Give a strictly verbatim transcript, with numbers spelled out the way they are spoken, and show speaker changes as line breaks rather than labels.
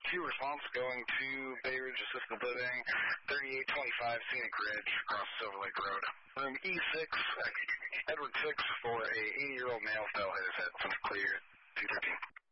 two response going to Bay Ridge Assisted Living, thirty-eight twenty-five Scenic Ridge, across Silver Lake Road. Room E six, Edward six, for a eighty-year-old male fell hit his head. Clear, two thirteen.